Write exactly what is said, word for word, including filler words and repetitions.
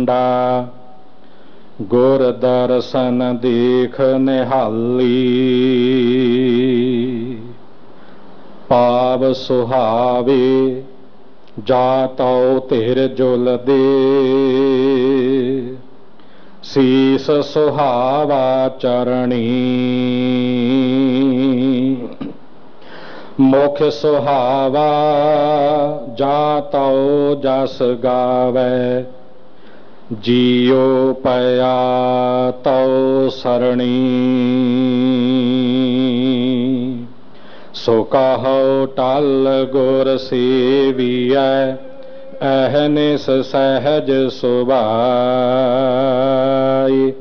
ਕੰਡਾ। ਗੁਰ ਦਰਸ਼ਨ ਦੇਖ ਨਿਹਾਲੀ, ਪਾਵ ਸੁਹਾਵੇ ਜਾ ਤਉ ਧਿਰ ਜੁਲ ਦੇ। ਸੀਸ ਸੁਹਾਵਾ ਚਰਣੀ, ਮੁਖ ਸੁਹਾਵਾ ਜਾ ਤਉ ਜਸ ਗਾਵੈ। ਜੀਉ ਪਿਆ ਤਉ ਸਰਣੀ, ਸੋ ਕਹੋ ਟਲ ਗੁਰ ਸੇਵੀਐ। ਅਹਨਿਸ ਸਹਿਜ ਸੁਭਾਈ,